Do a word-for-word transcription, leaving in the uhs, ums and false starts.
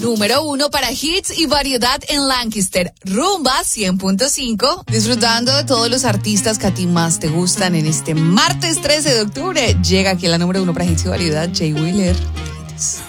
número uno para hits y variedad en Lancaster. Rumba cien punto cinco. Disfrutando de todos los artistas que a ti más te gustan en este martes trece de octubre. Llega aquí la número uno para hits y variedad, Jay Wheeler.